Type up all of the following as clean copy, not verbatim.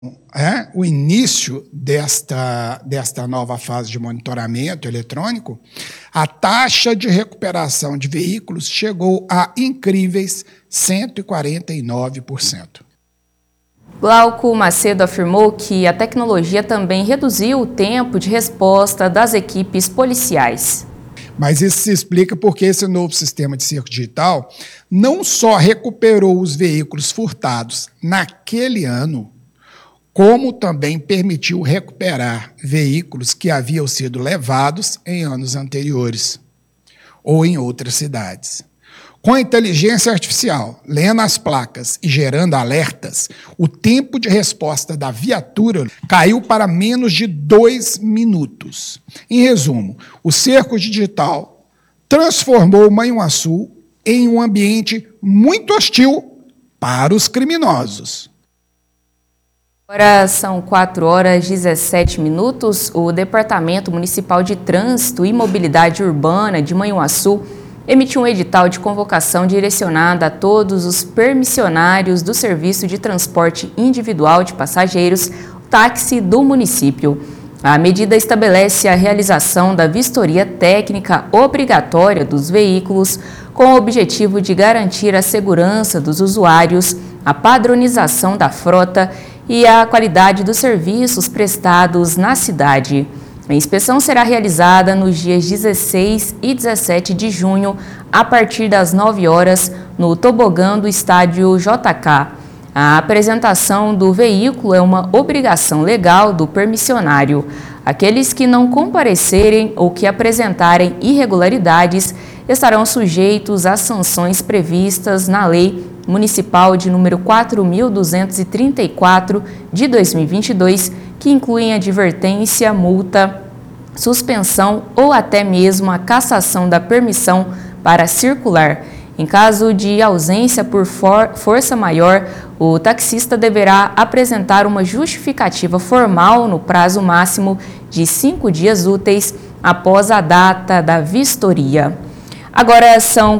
o início desta nova fase de monitoramento eletrônico, a taxa de recuperação de veículos chegou a incríveis 149%. Glauco Macedo afirmou que a tecnologia também reduziu o tempo de resposta das equipes policiais. Mas isso se explica porque esse novo sistema de cerco digital não só recuperou os veículos furtados naquele ano, como também permitiu recuperar veículos que haviam sido levados em anos anteriores ou em outras cidades. Com a inteligência artificial, lendo as placas e gerando alertas, o tempo de resposta da viatura caiu para menos de 2 minutos. Em resumo, o cerco digital transformou Manhuaçu em um ambiente muito hostil para os criminosos. Agora são 4h17. O Departamento Municipal de Trânsito e Mobilidade Urbana de Manhuaçu emitiu um edital de convocação direcionada a todos os permissionários do Serviço de Transporte Individual de Passageiros, táxi do município. A medida estabelece a realização da vistoria técnica obrigatória dos veículos com o objetivo de garantir a segurança dos usuários, a padronização da frota e a qualidade dos serviços prestados na cidade. A inspeção será realizada nos dias 16 e 17 de junho, a partir das 9 horas, no tobogã do estádio JK. A apresentação do veículo é uma obrigação legal do permissionário. Aqueles que não comparecerem ou que apresentarem irregularidades estarão sujeitos às sanções previstas na Lei Municipal de número 4.234 de 2022, que incluem advertência, multa, suspensão ou até mesmo a cassação da permissão para circular. Em caso de ausência por força maior, o taxista deverá apresentar uma justificativa formal no prazo máximo de 5 dias úteis após a data da vistoria. Agora são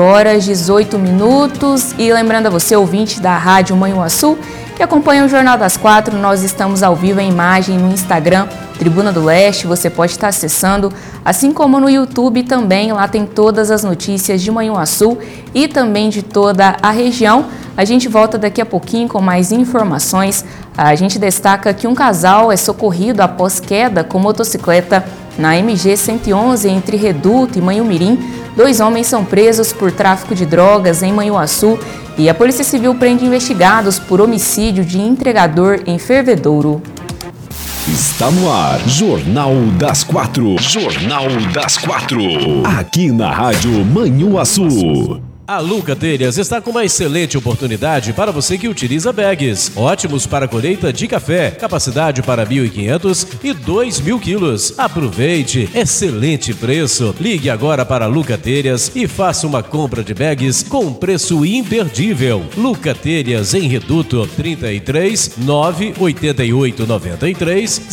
4h18 e lembrando a você, ouvinte da Rádio Manhuaçu, que acompanha o Jornal das 4, nós estamos ao vivo em imagem no Instagram, Tribuna do Leste, você pode estar acessando, assim como no YouTube também, lá tem todas as notícias de Manhuaçu e também de toda a região. A gente volta daqui a pouquinho com mais informações. A gente destaca que um casal é socorrido após queda com motocicleta na MG 111 entre Reduto e Manhumirim. 2 homens são presos por tráfico de drogas em Manhuaçu e a Polícia Civil prende investigados por homicídio de entregador em Fervedouro. Está no ar, Jornal das 4. Jornal das 4. Aqui na Rádio Manhuaçu. A Luca Telhas está com uma excelente oportunidade para você que utiliza bags. Ótimos para colheita de café, capacidade para 1.500 e 2.000 quilos. Aproveite, excelente preço. Ligue agora para a Luca Telhas e faça uma compra de bags com um preço imperdível. Luca Telhas em Reduto, 33 988 93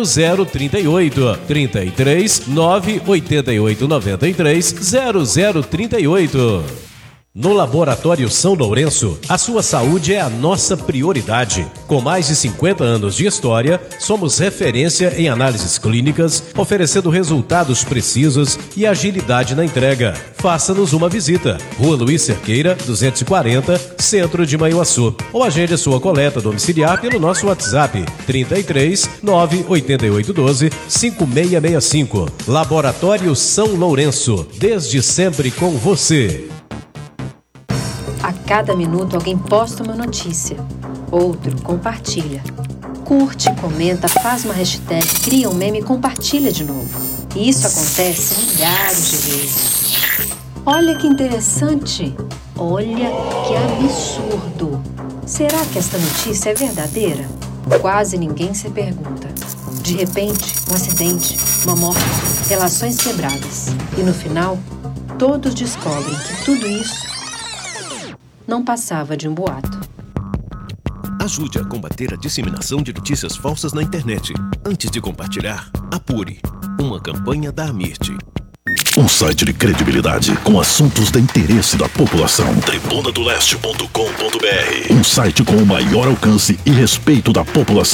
0038. 33 988 93 0038. No Laboratório São Lourenço, a sua saúde é a nossa prioridade. Com mais de 50 anos de história, somos referência em análises clínicas, oferecendo resultados precisos e agilidade na entrega. Faça-nos uma visita. Rua Luiz Cerqueira, 240, Centro de Manhuaçu. Ou agende sua coleta domiciliar pelo nosso WhatsApp, 33 98812 5665. Laboratório São Lourenço, desde sempre com você. A cada minuto alguém posta uma notícia, outro compartilha. Curte, comenta, faz uma hashtag, cria um meme e compartilha de novo. E isso acontece milhares de vezes. Olha que interessante! Olha que absurdo! Será que esta notícia é verdadeira? Quase ninguém se pergunta. De repente, um acidente, uma morte, relações quebradas. E no final, todos descobrem que tudo isso não passava de um boato. Ajude a combater a disseminação de notícias falsas na internet. Antes de compartilhar, apure. Uma campanha da AMIRT. Um site de credibilidade com assuntos de interesse da população. Tribunadoleste.com.br. Um site com o maior alcance e respeito da população.